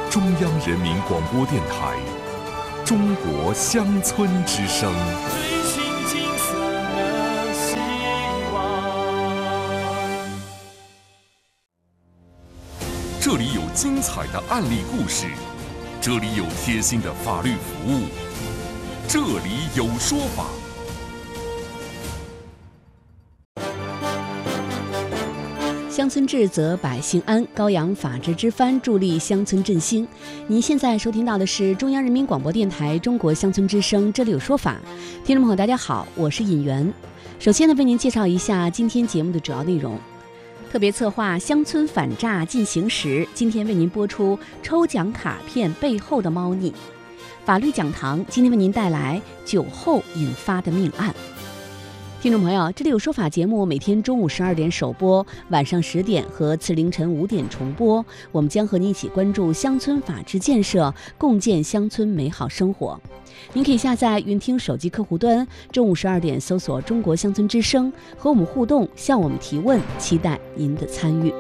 中央人民广播电台中国乡村之声。 追寻金色的希望。 这里有精彩的案例故事，这里有贴心的法律服务，这里有说法。 乡村治则百姓安，高扬法治之帆，助力乡村振兴。您现在收听到的是中央人民广播电台中国乡村之声，这里有说法。听众朋友大家好，我是尹媛。首先呢，为您介绍一下今天节目的主要内容。特别策划乡村反诈进行时，今天为您播出抽奖卡片背后的猫腻。法律讲堂今天为您带来酒后引发的命案。听众朋友，这里有说法节目每天中午12点首播，晚上10点和次凌晨5点重播。我们将和您一起关注乡村法治建设，共建乡村美好生活。您可以下载云听手机客户端，中午12点搜索中国乡村之声，和我们互动，向我们提问，期待您的参与。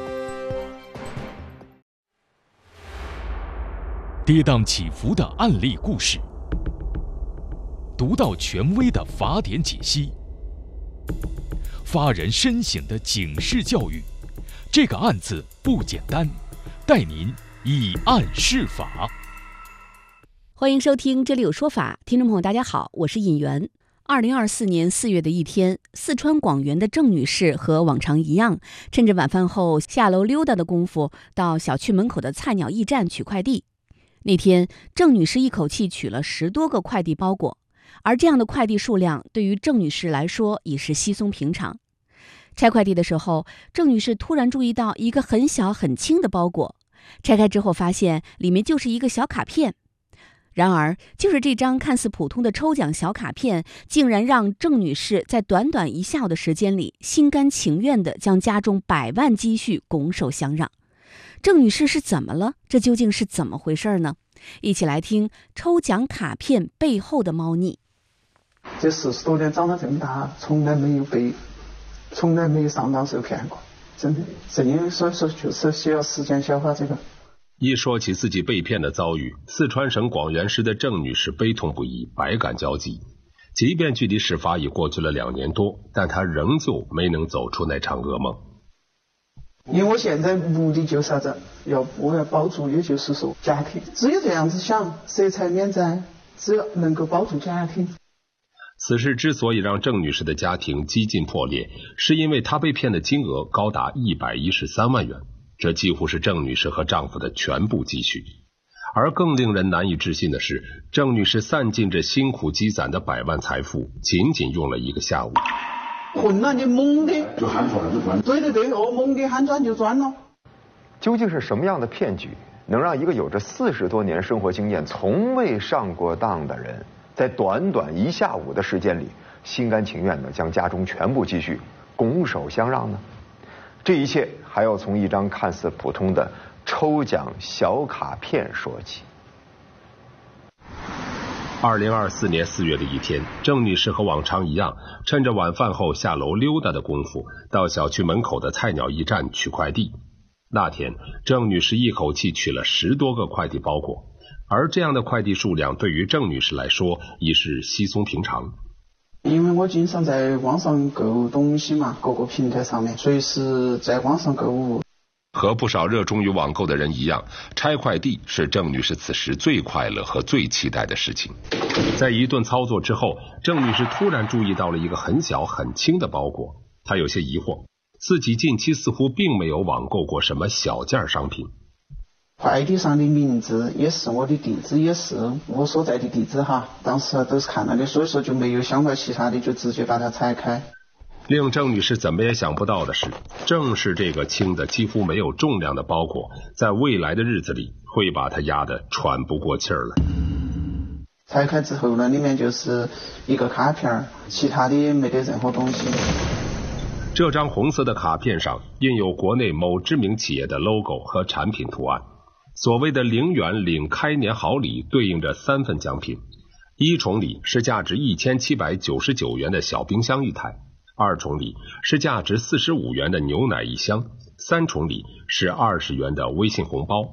跌宕起伏的案例故事，独到权威的法典解析，发人深省的警示教育，这个案子不简单，带您以案释法。 欢迎收听这里有说法，听众朋友大家好，我是尹媛。2024年4月的一天，四川广元的郑女士和往常一样，趁着晚饭后下楼溜达的功夫，到小区门口的菜鸟驿站取快递。那天，郑女士一口气取了10多个快递包裹，而这样的快递数量对于郑女士来说已是稀松平常。拆快递的时候，郑女士突然注意到一个很小很轻的包裹，拆开之后发现里面就是一个小卡片。然而，就是这张看似普通的抽奖小卡片，竟然让郑女士在短短1下午的时间里，心甘情愿地将家中100万积蓄拱手相让。郑女士是怎么了？这究竟是怎么回事呢？一起来听抽奖卡片背后的猫腻。 这40多年长到这么大，从来没有上当受骗过，真的。正因为所以说，就是需要时间消化这个。 一说起自己被骗的遭遇，四川省广元市的郑女士悲痛不已，百感交集。即便距离事发已过去了2年多，但她仍旧没能走出那场噩梦。 因为我现在目的就是啥子？我要保住，也就是说家庭，只有这样子想，色彩免灾，只有能够保住家庭。 此事之所以让郑女士的家庭几近破裂，是因为她被骗的金额高达113万元，这几乎是郑女士和丈夫的全部积蓄。而更令人难以置信的是，郑女士散尽这辛苦积攒的100万财富，仅仅用了1个下午。 混了，你猛的就hand转就转。对，猛的hand转就转了。 究竟是什么样的骗局，能让一个有着40多年生活经验、从未上过当的人，在短短1下午的时间里，心甘情愿地将家中全部积蓄拱手相让呢？这一切还要从一张看似普通的抽奖小卡片说起。 2024年4月的一天，郑女士和往常一样，趁着晚饭后下楼溜达的功夫，到小区门口的菜鸟驿站取快递。那天，郑女士一口气取了10多个快递包裹，而这样的快递数量对于郑女士来说已是稀松平常。 因为我经常在网上购物东西嘛，各个平台上面，随时在网上购物。 和不少热衷于网购的人一样，拆快递是郑女士此时最快乐和最期待的事情。在一顿操作之后，郑女士突然注意到了一个很小很轻的包裹，她有些疑惑，自己近期似乎并没有网购过什么小件商品。 快递上的名字也是，我的地址也是我所在的地址哈，当时都是看了的，所以说就没有想到其他的，就直接把它拆开。 令郑女士怎么也想不到的是，正是这个轻的几乎没有重量的包裹，在未来的日子里会把她压得喘不过气儿来。 拆开之后呢，里面就是一个卡片，其他的也没得任何东西。 这张红色的卡片上印有国内某知名企业的 logo 和产品图案。所谓的0元领开年好礼对应着3份奖品，一重礼是价值1799元的小冰箱1台，二重礼是价值45元的牛奶1箱，三重礼是20元的微信红包。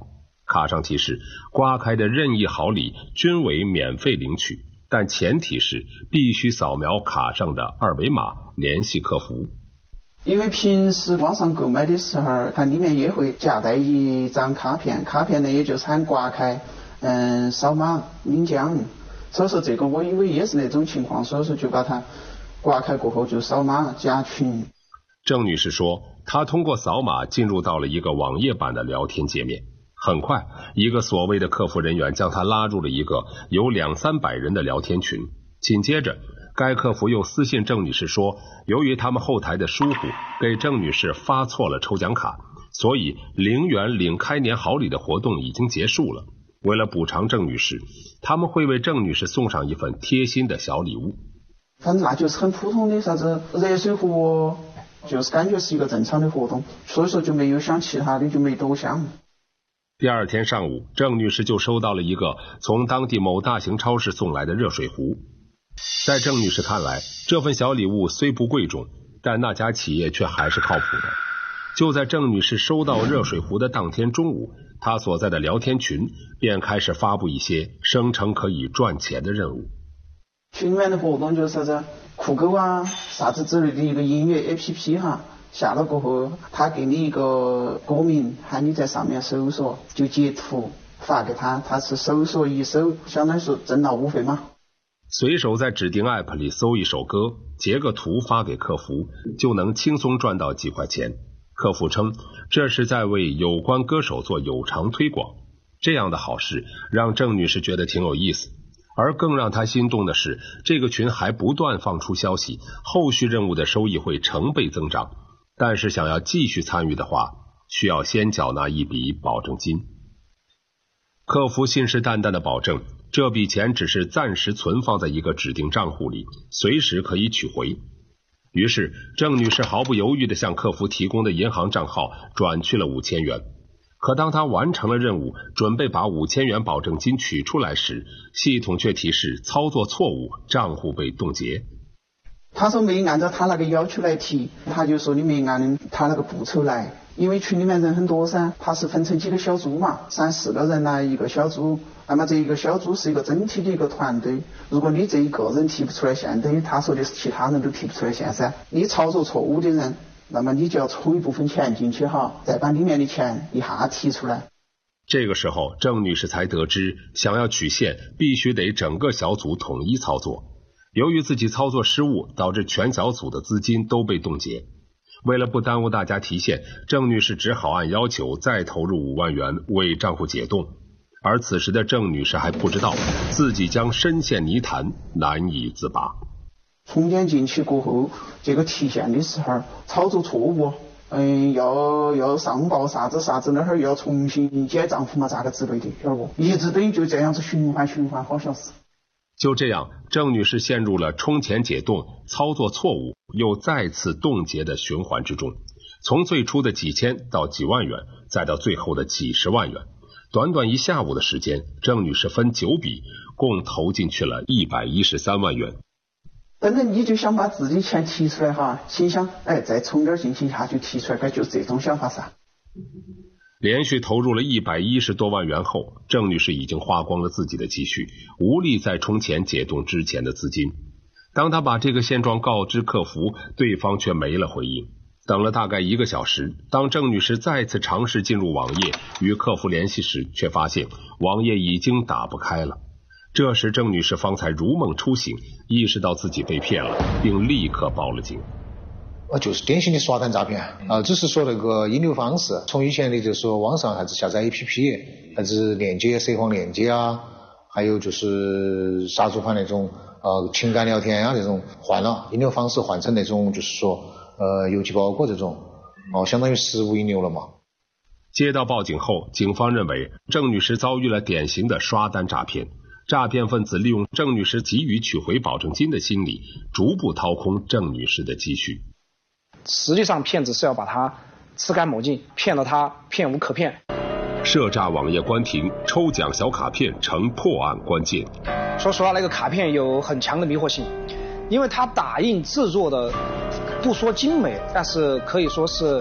卡上提示刮开的任意好礼均为免费领取，但前提是必须扫描卡上的二维码联系客服。 因为平时网上购买的时候，它里面也会夹带一张卡片，卡片呢也就是喊刮开，扫码领奖。所以说这个我以为也是那种情况，所以说就把它刮开过后就扫码加群。 郑女士说，她通过扫码进入到了一个网页版的聊天界面，很快一个所谓的客服人员将她拉入了一个有200-300人的聊天群。紧接着该客服又私信郑女士说，由于他们后台的疏忽给郑女士发错了抽奖卡，所以0元领开年好礼的活动已经结束了。为了补偿郑女士，他们会为郑女士送上一份贴心的小礼物。 反正那就是很普通的啥子热水壶，就是感觉是一个正常的活动，所以说就没有想其他的，就没多想。 第二天上午，郑女士就收到了一个从当地某大型超市送来的热水壶。在郑女士看来，这份小礼物虽不贵重，但那家企业却还是靠谱的。就在郑女士收到热水壶的当天中午，她所在的聊天群便开始发布一些声称可以赚钱的任务。 群里面的活动就是啥子酷狗啊啥子之类的一个音乐 APP 哈，下了过后他给你一个歌名，喊你在上面搜索，就截图发给他，他是搜索一搜，相当于是挣劳务费嘛。 随手在指定 app 里搜一首歌，截个图发给客服，就能轻松赚到几块钱。客服称这是在为有关歌手做有偿推广。这样的好事让郑女士觉得挺有意思，而更让她心动的是，这个群还不断放出消息，后续任务的收益会成倍增长，但是想要继续参与的话，需要先缴纳一笔保证金。客服信誓旦旦的保证，这笔钱只是暂时存放在一个指定账户里，随时可以取回。于是郑女士毫不犹豫地向客服提供的银行账号转去了5000元。可当她完成了任务，准备把5000元保证金取出来时，系统却提示操作错误，账户被冻结。 他说没按照他那个要求来提，他就说你没按他那个步骤来，因为群里面人很多噻，他是分成几个小组嘛，3-4个人来一个小组，那么这一个小组是一个整体的一个团队，如果你这一个人提不出来线，等于他说的是其他人都提不出来线噻，你操作错误的人，那么你就要充一部分钱进去哈，再把里面的钱一下提出来。 这个时候郑女士才得知，想要取现必须得整个小组统一操作。由于自己操作失误，导致全小组的资金都被冻结。为了不耽误大家提现，郑女士只好按要求再投入5万元为账户解冻。而此时的郑女士还不知道自己将深陷泥潭，难以自拔。 充点进去过后，这个提现的时候操作错误，要上报啥子啥子，那会儿又要重新解账户嘛，咋个之类的，晓得不？一直等于就这样子循环，好像是。 就这样，郑女士陷入了充钱解冻、操作错误又再次冻结的循环之中。从最初的几千到几万元，再到最后的几十万元，短短一下午的时间，郑女士分9笔，共投进去了113万元。 本来你就想把自己钱提出来哈，心想再充点进去一下就提出来，该就是这种想法噻。 连续投入了110多万元后，郑女士已经花光了自己的积蓄，无力再充钱解冻之前的资金。当她把这个现状告知客服，对方却没了回应。等了大概1个小时，当郑女士再次尝试进入网页与客服联系时，却发现网页已经打不开了。这时郑女士方才如梦初醒，意识到自己被骗了，并立刻报了警。 就是典型的刷单诈骗只是说那个引流方式，从以前的就是说网上还是下载 APP， 还是链接涉黄链接啊，还有就是杀猪盘那种情感聊天啊，这种换了引流方式，换成那种就是说邮寄包裹这种相当于实物引流了嘛。 接到报警后，警方认为郑女士遭遇了典型的刷单诈骗，诈骗分子利用郑女士急于取回保证金的心理，逐步掏空郑女士的积蓄。 实际上骗子是要把他吃干抹净，骗了他骗无可骗。 涉诈网页关停，抽奖小卡片成破案关键。 说实话，那个卡片有很强的迷惑性，因为它打印制作的不说精美，但是可以说是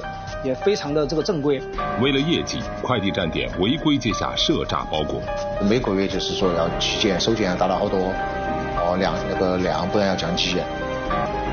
也非常的这个正规。 为了业绩，快递站点违规接下赊账包裹， 每个月就是说要寄件，收件要达到好多，量不然要降级。